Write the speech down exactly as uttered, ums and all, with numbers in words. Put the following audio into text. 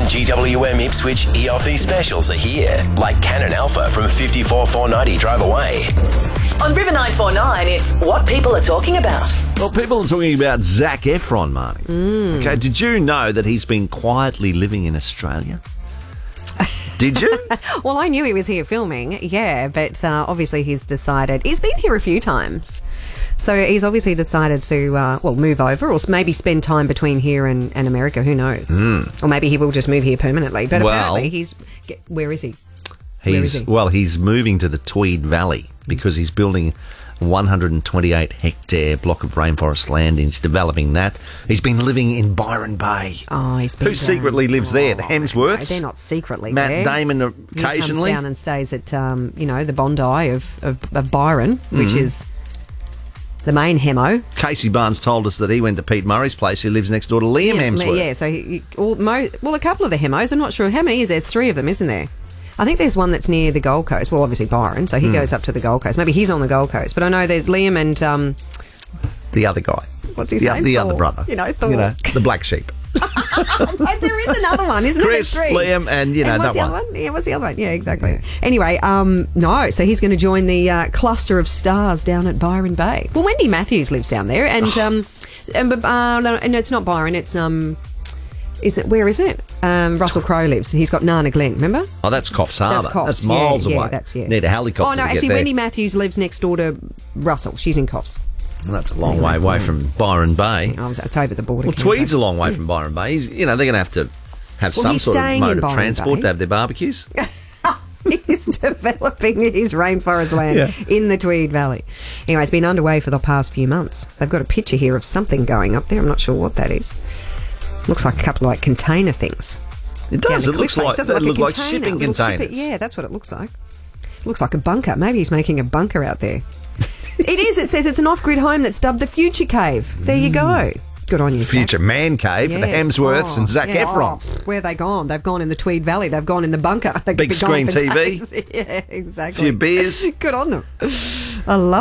Common G W M Ipswich E-Office specials are here, like Canon Alpha from fifty-four four ninety drive away. On River nine four nine, it's what people are talking about. Well, people are talking about Zac Efron, Marnie. Mm. Okay, did you know that he's been quietly living in Australia? Did you? Well, I knew he was here filming, yeah, but uh, obviously he's decided... He's been here a few times. So he's obviously decided to, uh, well, move over or maybe spend time between here and, and America. Who knows? Mm. Or maybe he will just move here permanently. But Well- apparently he's... Where is he? Where He's is he? Well, he's moving to the Tweed Valley because he's building a one hundred twenty-eight hectare block of rainforest land. He's developing that. He's been living in Byron Bay. Oh, he's been Who secretly down- lives there? The Oh, Hemsworths? They're not secretly Matt there. Damon He occasionally. comes down and stays at, um, you know, the Bondi of, of, of Byron, which Mm-hmm. is the main hemo. Casey Barnes told us that he went to Pete Murray's place, who lives next door to Liam yeah, Hemsworth. Yeah, so he, he- all, mo, well, a couple of the hemos. I'm not sure how many is there. There's three of them, isn't there? I think there's one that's near the Gold Coast. Well, obviously Byron, so he Hmm. goes up to the Gold Coast. Maybe he's on the Gold Coast, but I know there's Liam and um, The other guy. what's his the, name? The Thor. other brother. You know, Thor. You know, the black sheep. And there is another one, isn't Chris, there? There's three. Liam, and, you know, and what's that the one. other one? Yeah, what's the other one? Yeah, exactly. Anyway, um, no, so he's going to join the uh, cluster of stars down at Byron Bay. Well, Wendy Matthews lives down there, and um, and uh, no, no, it's not Byron. It's um, is it? Where is it? Um, Russell Crowe lives. He's got Nana Glen. Remember? Oh, that's Coffs Harbour. That's Coffs. That's miles yeah, away. Yeah, that's yeah. Need a helicopter Oh no, to get actually, there. Wendy Matthews lives next door to Russell. She's in Coffs. Well, that's a long way away from Byron Bay. Oh, it's over the border. Well, Tweed's a long way from Byron Bay. He's, you know, they're going to have to have Well, some he's sort of staying mode in of Byron transport Bay. to have their barbecues. He's developing his rainforest land Yeah. in the Tweed Valley. Anyway, it's been underway for the past few months. They've got a picture here of something going up there. I'm not sure what that is. Looks like a couple of like container things. It Down does. the It looks cliff like face. they Doesn't look a like container, shipping little ship- containers. yeah, that's what it looks like. Looks like a bunker. Maybe he's making a bunker out there. It is. It says it's an off-grid home that's dubbed the Future Cave. There you go. Good on you, Zac. Future man cave for the Yeah. Hemsworths Oh, and Zac yeah. Efron. Oh, where have they gone? They've gone in the Tweed Valley. They've gone in the bunker. They've Big been gone screen for T V. days. Yeah, exactly. Few beers. Good on them. I love